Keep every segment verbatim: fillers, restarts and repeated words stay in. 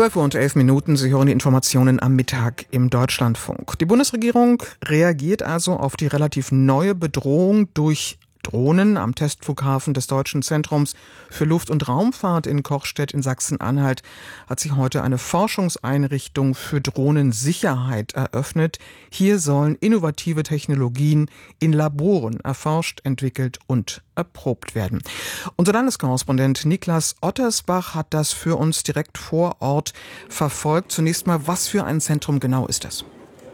zwölf Uhr und elf Minuten. Sie hören die Informationen am Mittag im Deutschlandfunk. Die Bundesregierung reagiert also auf die relativ neue Bedrohung durch Drohnen am Testflughafen des Deutschen Zentrums für Luft- und Raumfahrt in Kochstedt in Sachsen-Anhalt hat sich heute eine Forschungseinrichtung für Drohnensicherheit eröffnet. Hier sollen innovative Technologien in Laboren erforscht, entwickelt und erprobt werden. Unser Landeskorrespondent Niklas Ottersbach hat das für uns direkt vor Ort verfolgt. Zunächst mal, was für ein Zentrum genau ist das?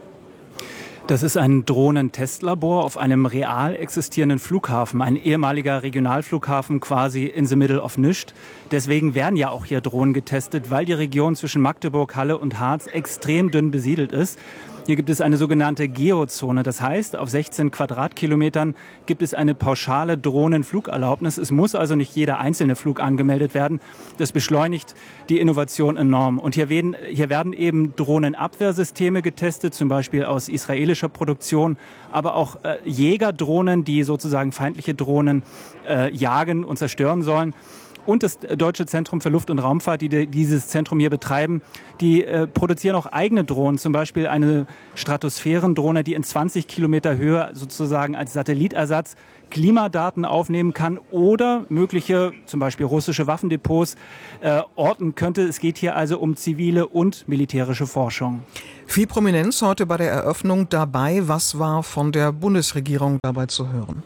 Das ist ein Drohnentestlabor auf einem real existierenden Flughafen, ein ehemaliger Regionalflughafen quasi in the middle of nischt. Deswegen werden ja auch hier Drohnen getestet, weil die Region zwischen Magdeburg, Halle und Harz extrem dünn besiedelt ist. Hier gibt es eine sogenannte Geozone. Das heißt, auf sechzehn Quadratkilometern gibt es eine pauschale Drohnenflugerlaubnis. Es muss also nicht jeder einzelne Flug angemeldet werden. Das beschleunigt die Innovation enorm. Und hier werden, hier werden eben Drohnenabwehrsysteme getestet, zum Beispiel aus israelischer Produktion, aber auch äh, Jägerdrohnen, die sozusagen feindliche Drohnen äh, jagen und zerstören sollen. Und das Deutsche Zentrum für Luft- und Raumfahrt, die dieses Zentrum hier betreiben, die äh, produzieren auch eigene Drohnen, zum Beispiel eine Stratosphärendrohne, die in zwanzig Kilometer Höhe sozusagen als Satellitersatz Klimadaten aufnehmen kann oder mögliche, zum Beispiel russische Waffendepots, äh, orten könnte. Es geht hier also um zivile und militärische Forschung. Viel Prominenz heute bei der Eröffnung dabei. Was war von der Bundesregierung dabei zu hören?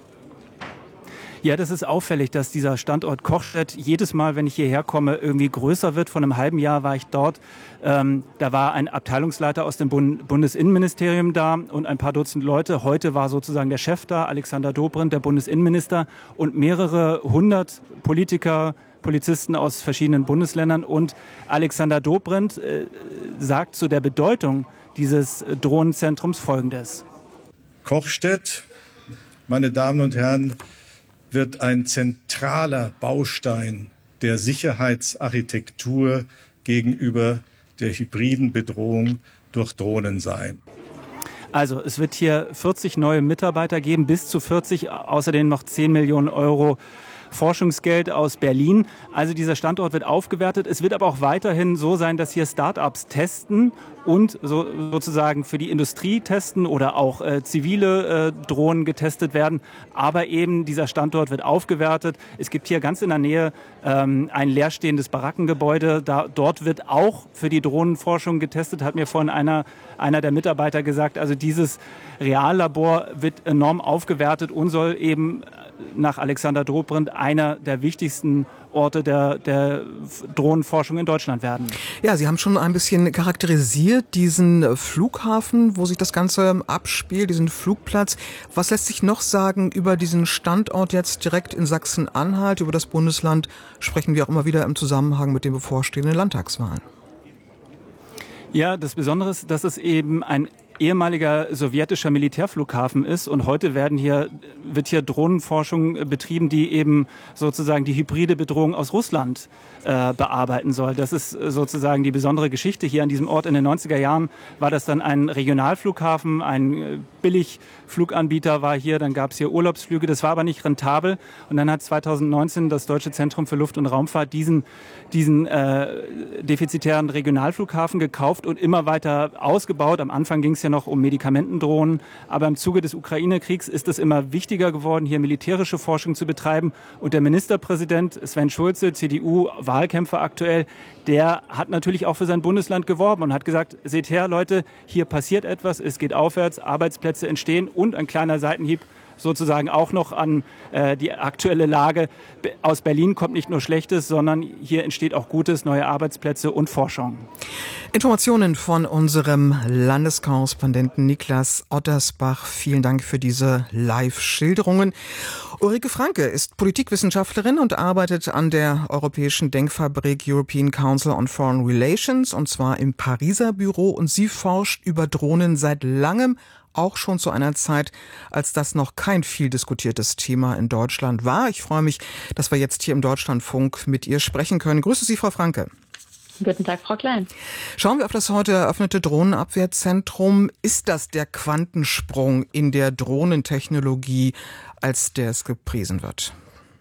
Ja, das ist auffällig, dass dieser Standort Kochstedt jedes Mal, wenn ich hierher komme, irgendwie größer wird. Vor einem halben Jahr war ich dort. Ähm, da war ein Abteilungsleiter aus dem Bund- Bundesinnenministerium da und ein paar Dutzend Leute. Heute war sozusagen der Chef da, Alexander Dobrindt, der Bundesinnenminister, und mehrere hundert Politiker, Polizisten aus verschiedenen Bundesländern. Und Alexander Dobrindt äh, sagt zu der Bedeutung dieses Drohnenzentrums Folgendes. Kochstedt, meine Damen und Herren, wird ein zentraler Baustein der Sicherheitsarchitektur gegenüber der hybriden Bedrohung durch Drohnen sein. Also es wird hier vierzig neue Mitarbeiter geben, bis zu vierzig, außerdem noch zehn Millionen Euro Forschungsgeld aus Berlin. Also dieser Standort wird aufgewertet. Es wird aber auch weiterhin so sein, dass hier Start-ups testen und so, sozusagen für die Industrie testen oder auch äh, zivile äh, Drohnen getestet werden. Aber eben dieser Standort wird aufgewertet. Es gibt hier ganz in der Nähe ähm, ein leerstehendes Barackengebäude. Da, dort wird auch für die Drohnenforschung getestet, hat mir vorhin einer, einer der Mitarbeiter gesagt. Also dieses Reallabor wird enorm aufgewertet und soll eben nach Alexander Dobrindt einer der wichtigsten Orte der, der Drohnenforschung in Deutschland werden. Ja, Sie haben schon ein bisschen charakterisiert diesen Flughafen, wo sich das Ganze abspielt, diesen Flugplatz. Was lässt sich noch sagen über diesen Standort jetzt direkt in Sachsen-Anhalt? Über das Bundesland sprechen wir auch immer wieder im Zusammenhang mit den bevorstehenden Landtagswahlen. Ja, das Besondere ist, dass es eben ein ehemaliger sowjetischer Militärflughafen ist und heute werden hier, wird hier Drohnenforschung betrieben, die eben sozusagen die hybride Bedrohung aus Russland äh, bearbeiten soll. Das ist sozusagen die besondere Geschichte hier an diesem Ort. In den neunziger Jahren war das dann ein Regionalflughafen, ein Billigfluganbieter war hier, dann gab es hier Urlaubsflüge, das war aber nicht rentabel und dann hat zweitausendneunzehn das Deutsche Zentrum für Luft- und Raumfahrt diesen, diesen äh, defizitären Regionalflughafen gekauft und immer weiter ausgebaut. Am Anfang ging es ja noch um Medikamentendrohnen. Aber im Zuge des Ukraine-Kriegs ist es immer wichtiger geworden, hier militärische Forschung zu betreiben. Und der Ministerpräsident Sven Schulze, C D U-Wahlkämpfer aktuell, der hat natürlich auch für sein Bundesland geworben und hat gesagt, seht her, Leute, hier passiert etwas, es geht aufwärts, Arbeitsplätze entstehen und ein kleiner Seitenhieb sozusagen auch noch an äh, die aktuelle Lage. Aus Berlin kommt nicht nur Schlechtes, sondern hier entsteht auch Gutes, neue Arbeitsplätze und Forschung. Informationen von unserem Landeskorrespondenten Niklas Ottersbach. Vielen Dank für diese Live-Schilderungen. Ulrike Franke ist Politikwissenschaftlerin und arbeitet an der europäischen Denkfabrik European Council on Foreign Relations, und zwar im Pariser Büro. Und sie forscht über Drohnen seit langem, auch schon zu einer Zeit, als das noch kein viel diskutiertes Thema in Deutschland war. Ich freue mich, dass wir jetzt hier im Deutschlandfunk mit ihr sprechen können. Grüße Sie, Frau Franke. Guten Tag, Frau Klein. Schauen wir auf das heute eröffnete Drohnenabwehrzentrum. Ist das der Quantensprung in der Drohnentechnologie, als der es gepriesen wird?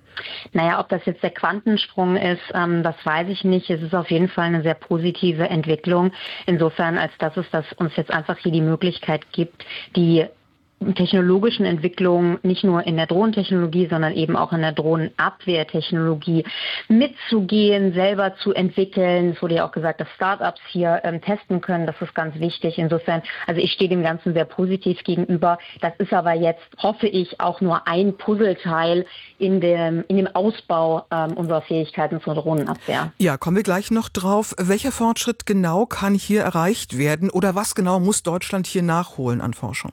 Naja, ob das jetzt der Quantensprung ist, ähm, das weiß ich nicht. Es ist auf jeden Fall eine sehr positive Entwicklung. Insofern, als dass es das uns jetzt einfach hier die Möglichkeit gibt, die technologischen Entwicklungen nicht nur in der Drohnentechnologie, sondern eben auch in der Drohnenabwehrtechnologie mitzugehen, selber zu entwickeln. Es wurde ja auch gesagt, dass Startups hier ähm, testen können. Das ist ganz wichtig. Insofern, also ich stehe dem Ganzen sehr positiv gegenüber. Das ist aber jetzt, hoffe ich, auch nur ein Puzzleteil in dem, in dem Ausbau ähm, unserer Fähigkeiten zur Drohnenabwehr. Ja, kommen wir gleich noch drauf. Welcher Fortschritt genau kann hier erreicht werden oder was genau muss Deutschland hier nachholen an Forschung?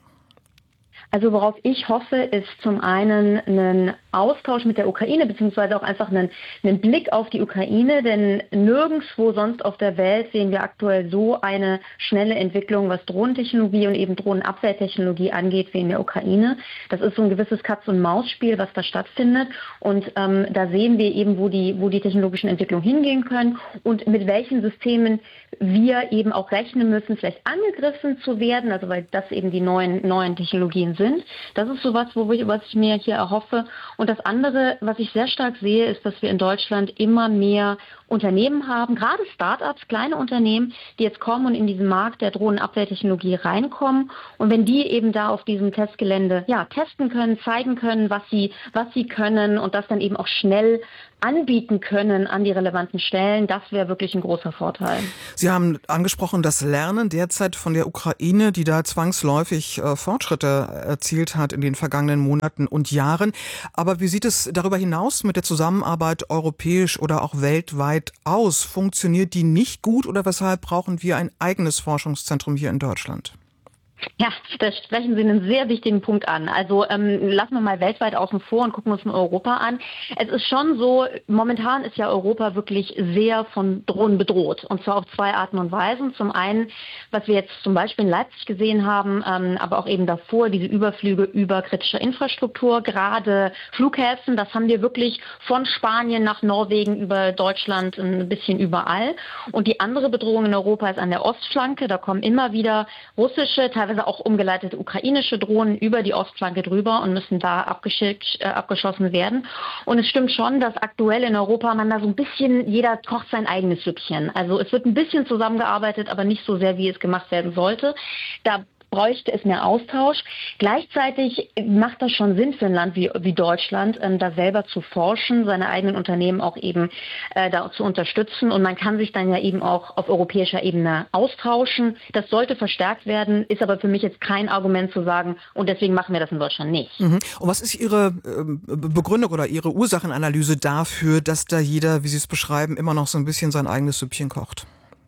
Also worauf ich hoffe, ist zum einen ein Austausch mit der Ukraine, beziehungsweise auch einfach einen, einen Blick auf die Ukraine, denn nirgendwo sonst auf der Welt sehen wir aktuell so eine schnelle Entwicklung, was Drohnentechnologie und eben Drohnenabwehrtechnologie angeht, wie in der Ukraine. Das ist so ein gewisses Katz-und-Maus-Spiel, was da stattfindet, und ähm, da sehen wir eben, wo die, wo die technologischen Entwicklungen hingehen können und mit welchen Systemen wir eben auch rechnen müssen, vielleicht angegriffen zu werden, also weil das eben die neuen, neuen Technologien sind. Das ist sowas, wo ich, was ich mir hier erhoffe. Und das andere, was ich sehr stark sehe, ist, dass wir in Deutschland immer mehr Unternehmen haben, gerade Startups, kleine Unternehmen, die jetzt kommen und in diesen Markt der Drohnenabwehrtechnologie reinkommen. Und wenn die eben da auf diesem Testgelände ja testen können, zeigen können, was sie, was sie können und das dann eben auch schnell anbieten können an die relevanten Stellen, das wäre wirklich ein großer Vorteil. Sie haben angesprochen, das Lernen derzeit von der Ukraine, die da zwangsläufig äh, Fortschritte erzielt hat in den vergangenen Monaten und Jahren. Aber wie sieht es darüber hinaus mit der Zusammenarbeit europäisch oder auch weltweit aus? Funktioniert die nicht gut oder weshalb brauchen wir ein eigenes Forschungszentrum hier in Deutschland? Ja, da sprechen Sie einen sehr wichtigen Punkt an. Also ähm, lassen wir mal weltweit außen vor und gucken uns in Europa an. Es ist schon so, momentan ist ja Europa wirklich sehr von Drohnen bedroht. Und zwar auf zwei Arten und Weisen. Zum einen, was wir jetzt zum Beispiel in Leipzig gesehen haben, ähm, aber auch eben davor, diese Überflüge über kritische Infrastruktur, gerade Flughäfen, das haben wir wirklich von Spanien nach Norwegen über Deutschland ein bisschen überall. Und die andere Bedrohung in Europa ist an der Ostflanke. Da kommen immer wieder russische, teilweise auch umgeleitete ukrainische Drohnen über die Ostflanke drüber und müssen da abgeschickt, äh, abgeschossen werden. Und es stimmt schon, dass aktuell in Europa man da so ein bisschen, jeder kocht sein eigenes Süppchen. Also es wird ein bisschen zusammengearbeitet, aber nicht so sehr, wie es gemacht werden sollte. Da bräuchte es mehr Austausch. Gleichzeitig macht das schon Sinn für ein Land wie, wie Deutschland, ähm, da selber zu forschen, seine eigenen Unternehmen auch eben äh, da zu unterstützen. Und man kann sich dann ja eben auch auf europäischer Ebene austauschen. Das sollte verstärkt werden, ist aber für mich jetzt kein Argument zu sagen, und deswegen machen wir das in Deutschland nicht. Mhm. Und was ist Ihre äh, Begründung oder Ihre Ursachenanalyse dafür, dass da jeder, wie Sie es beschreiben, immer noch so ein bisschen sein eigenes Süppchen kocht?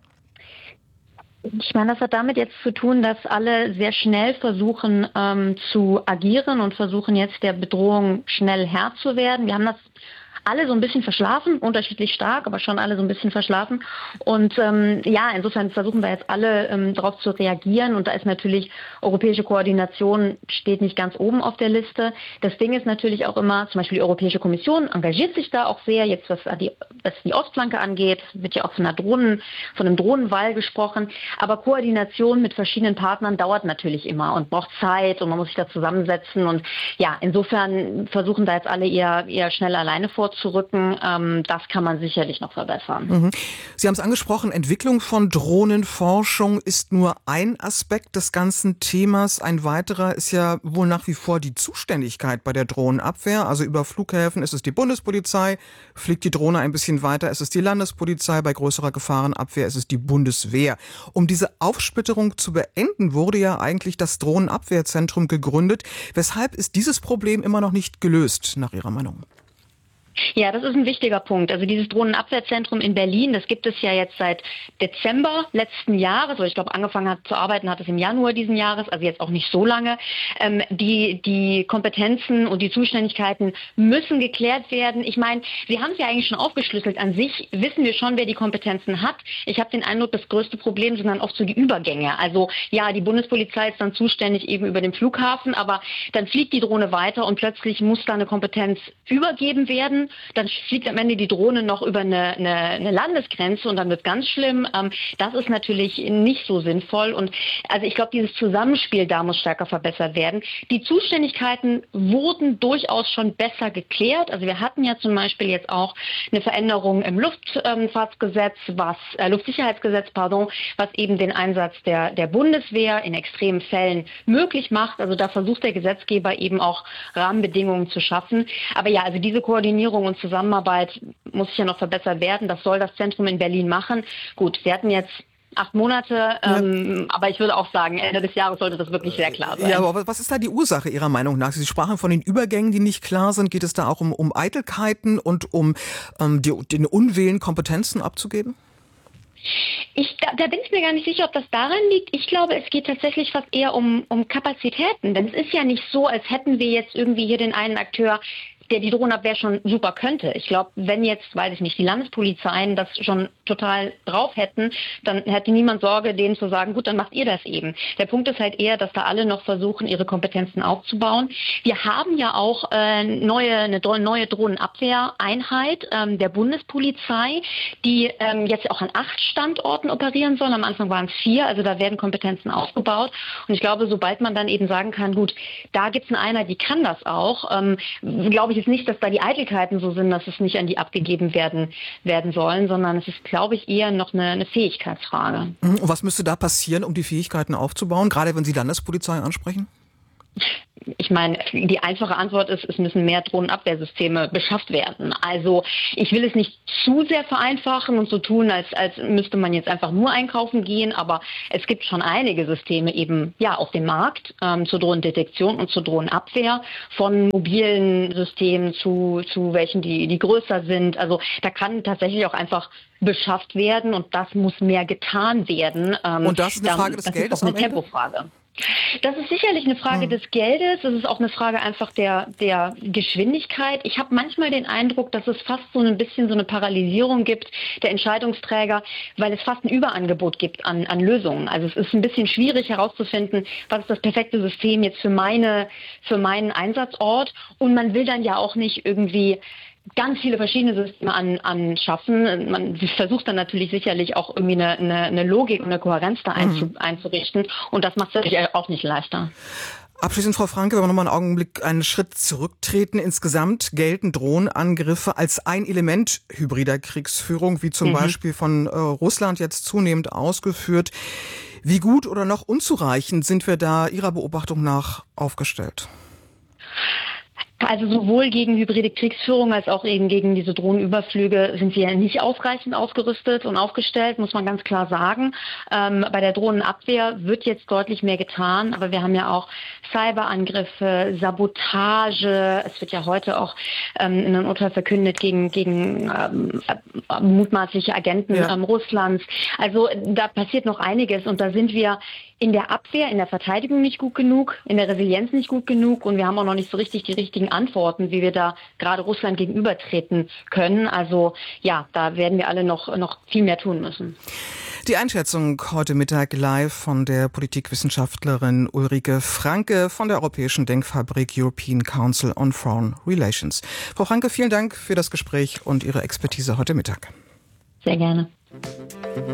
Ich meine, das hat damit jetzt zu tun, dass alle sehr schnell versuchen ähm, zu agieren und versuchen jetzt der Bedrohung schnell Herr zu werden. Wir haben das alle so ein bisschen verschlafen, unterschiedlich stark, aber schon alle so ein bisschen verschlafen. Und ähm, ja, insofern versuchen wir jetzt alle ähm, darauf zu reagieren. Und da ist natürlich europäische Koordination steht nicht ganz oben auf der Liste. Das Ding ist natürlich auch immer, zum Beispiel die Europäische Kommission engagiert sich da auch sehr. Jetzt was die, was die Ostflanke angeht, wird ja auch von einer Drohnen, von einem Drohnenwall gesprochen. Aber Koordination mit verschiedenen Partnern dauert natürlich immer und braucht Zeit und man muss sich da zusammensetzen. Und ja, insofern versuchen da jetzt alle eher, eher schnell alleine vorzurücken. Ähm, das kann man sicherlich noch verbessern. Mhm. Sie haben es angesprochen, Entwicklung von Drohnenforschung ist nur ein Aspekt des ganzen Themas. Ein weiterer ist ja wohl nach wie vor die Zuständigkeit bei der Drohnenabwehr. Also über Flughäfen ist es die Bundespolizei, fliegt die Drohne ein bisschen weiter, ist es die Landespolizei, bei größerer Gefahrenabwehr ist es die Bundeswehr. Um diese Aufsplitterung zu beenden, wurde ja eigentlich das Drohnenabwehrzentrum gegründet. Weshalb ist dieses Problem immer noch nicht gelöst, nach Ihrer Meinung? Ja, das ist ein wichtiger Punkt. Also dieses Drohnenabwehrzentrum in Berlin, das gibt es ja jetzt seit Dezember letzten Jahres, oder ich glaube angefangen hat zu arbeiten hat es im Januar diesen Jahres, also jetzt auch nicht so lange. Ähm, die, die Kompetenzen und die Zuständigkeiten müssen geklärt werden. Ich meine, Sie haben es ja eigentlich schon aufgeschlüsselt. An sich wissen wir schon, wer die Kompetenzen hat. Ich habe den Eindruck, das größte Problem sind dann oft so die Übergänge. Also ja, die Bundespolizei ist dann zuständig eben über den Flughafen, aber dann fliegt die Drohne weiter und plötzlich muss da eine Kompetenz übergeben werden. dann fliegt am Ende die Drohne noch über eine, eine, eine Landesgrenze und dann wird ganz schlimm. Ähm, das ist natürlich nicht so sinnvoll. Und also ich glaube, dieses Zusammenspiel da muss stärker verbessert werden. Die Zuständigkeiten wurden durchaus schon besser geklärt. Also wir hatten ja zum Beispiel jetzt auch eine Veränderung im Luftfahrtgesetz, was äh, Luftsicherheitsgesetz, pardon, was eben den Einsatz der, der Bundeswehr in extremen Fällen möglich macht. Also da versucht der Gesetzgeber eben auch Rahmenbedingungen zu schaffen. Aber ja, also diese Koordinierung und Zusammenarbeit muss ja noch verbessert werden. Das soll das Zentrum in Berlin machen. Gut, wir hatten jetzt acht Monate, ähm, ja. aber ich würde auch sagen, Ende des Jahres sollte das wirklich sehr klar sein. Ja, aber was ist da die Ursache Ihrer Meinung nach? Sie sprachen von den Übergängen, die nicht klar sind. Geht es da auch um, um Eitelkeiten und um ähm, die, den Unwillen, Kompetenzen abzugeben? Ich, da, da bin ich mir gar nicht sicher, ob das daran liegt. Ich glaube, es geht tatsächlich fast eher um, um Kapazitäten. Denn es ist ja nicht so, als hätten wir jetzt irgendwie hier den einen Akteur, der die Drohnenabwehr schon super könnte. Ich glaube, wenn jetzt, weiß ich nicht, die Landespolizeien das schon total drauf hätten, dann hätte niemand Sorge, denen zu sagen, gut, dann macht ihr das eben. Der Punkt ist halt eher, dass da alle noch versuchen, ihre Kompetenzen aufzubauen. Wir haben ja auch äh, neue, eine neue Drohnenabwehreinheit ähm, der Bundespolizei, die ähm, jetzt auch an acht Standorten operieren soll. Am Anfang waren es vier, also da werden Kompetenzen aufgebaut. Und ich glaube, sobald man dann eben sagen kann, gut, da gibt es eine Einheit, die kann das auch, ähm, glaube ich, ist nicht, dass da die Eitelkeiten so sind, dass es nicht an die abgegeben werden, werden sollen, sondern es ist, glaube ich, eher noch eine, eine Fähigkeitsfrage. Und was müsste da passieren, um die Fähigkeiten aufzubauen, gerade wenn Sie Landespolizei ansprechen? Ich meine, die einfache Antwort ist, es müssen mehr Drohnenabwehrsysteme beschafft werden. Also ich will es nicht zu sehr vereinfachen und so tun, als, als müsste man jetzt einfach nur einkaufen gehen, aber es gibt schon einige Systeme eben ja auf dem Markt ähm, zur Drohnendetektion und zur Drohnenabwehr, von mobilen Systemen zu, zu welchen, die, die größer sind. Also da kann tatsächlich auch einfach beschafft werden und das muss mehr getan werden. Ähm, und das ist eine Frage des das Geldes ist auch eine Tempofrage. Das ist sicherlich eine Frage hm. des Geldes, es ist auch eine Frage einfach der, der Geschwindigkeit. Ich habe manchmal den Eindruck, dass es fast so ein bisschen so eine Paralysierung gibt der Entscheidungsträger, weil es fast ein Überangebot gibt an, an Lösungen. Also es ist ein bisschen schwierig herauszufinden, was ist das perfekte System jetzt für meine, für meinen Einsatzort, und man will dann ja auch nicht irgendwie ganz viele verschiedene Systeme an, anschaffen. Man versucht dann natürlich sicherlich auch irgendwie eine, eine, eine Logik und eine Kohärenz da einzu, mhm. einzurichten. Und das macht es natürlich auch nicht leichter. Abschließend, Frau Franke, wenn wir nochmal einen Augenblick einen Schritt zurücktreten. Insgesamt gelten Drohnenangriffe als ein Element hybrider Kriegsführung, wie zum mhm. Beispiel von äh, Russland jetzt zunehmend ausgeführt. Wie gut oder noch unzureichend sind wir da Ihrer Beobachtung nach aufgestellt? Also sowohl gegen hybride Kriegsführung als auch eben gegen diese Drohnenüberflüge sind wir nicht ausreichend ausgerüstet und aufgestellt, muss man ganz klar sagen. Ähm, bei der Drohnenabwehr wird jetzt deutlich mehr getan, aber wir haben ja auch Cyberangriffe, Sabotage. Es wird ja heute auch ähm, in einem Urteil verkündet gegen, gegen ähm, mutmaßliche Agenten ja. ähm, Russlands. Also da passiert noch einiges und da sind wir in der Abwehr, in der Verteidigung nicht gut genug, in der Resilienz nicht gut genug, und wir haben auch noch nicht so richtig die richtigen Antworten, wie wir da gerade Russland gegenübertreten können. Also ja, da werden wir alle noch, noch viel mehr tun müssen. Die Einschätzung heute Mittag live von der Politikwissenschaftlerin Ulrike Franke von der Europäischen Denkfabrik European Council on Foreign Relations. Frau Franke, vielen Dank für das Gespräch und Ihre Expertise heute Mittag. Sehr gerne.